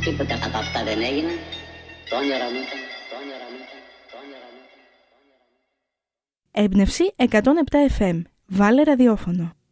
Τίποτα από αυτά δεν έγινε. Το όνειρο μου ήταν. Έμπνευση 107 FM. Βάλε ραδιόφωνο.